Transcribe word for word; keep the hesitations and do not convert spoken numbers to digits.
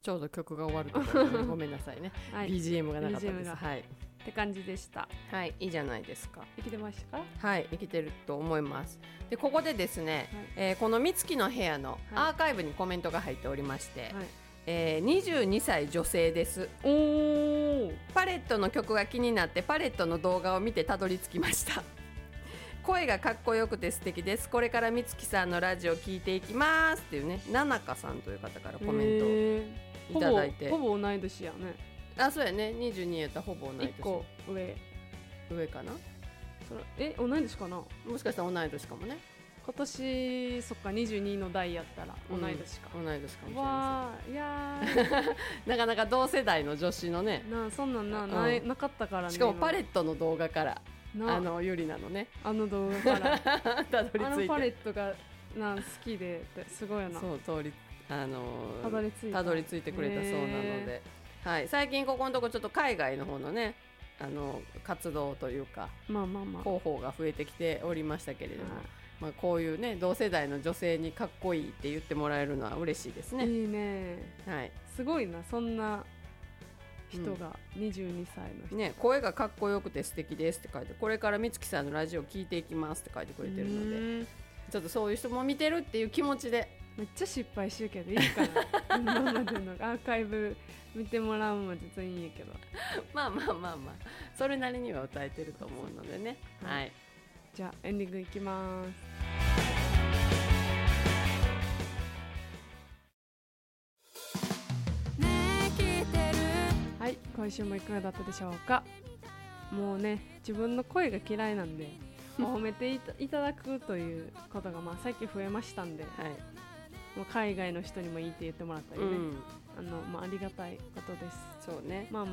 ちょうど曲が終わるところでごめんなさいね、はい、ビージーエム がなかったです、はい、 って感じでした。 はい、いいじゃないですか。 生きてましたか？ はい、生きてると思います。でここでですね、はい、えー、このみつきの部屋のアーカイブにコメントが入っておりまして、はい、えー、にじゅうにさい女性です。おー、パレットの曲が気になってパレットの動画を見てたどり着きました。声がかっこよくて素敵です。これからみつきさんのラジオ聞いていきますっていうね、ななかさんという方からコメントをいただいて、 ほぼ、ほぼ同い年やね。 あ、そうやね、にじゅうにやったらほぼ同い年。いっこ上上かな。 それえ、同い年かな。もしかしたら同い年かもね。 今年そっかにじゅうにの代やったら同い年か、 うん、同い年かもしれません。いやなかなか同世代の女子のね、 なそんなん な,、うん、な, なかったからね。 しかもパレットの動画からあのゆりなのね、 あの動画からたどり着いて、 あのパレットがな好きでってすごいな。 そう通りあのたどり着いたたどり着いてくれたそうなので、はい、最近ここのとこちょっと海外の方のねあの活動というか、 まあまあまあ、 広報が増えてきておりましたけれども、はい、まあ、こういうね同世代の女性にかっこいいって言ってもらえるのは嬉しいですね。 いいね、 はい、 すごいな、そんな人がにじゅうにさいの人、 ね、声がかっこよくて素敵ですって書いて、これからみつきさんのラジオ聞いていきますって書いてくれてるので、ちょっとそういう人も見てるっていう気持ちで。 めっちゃ失敗してるけどいいかな今までのアーカイブ見てもらうのも実はいいんやけどまあまあまあまあそれなりには歌えてると思うのでね、はい、はい、 じゃあエンディングいきます。はい、今週もいかがだったでしょうか。もうね自分の声が嫌いなんで褒めてい た, いただくということがまあ最近増えましたんで、はい、もう海外の人にもいいって言ってもらったりね、うん、あのまあ、ありがたいことです。 そうね、 まあま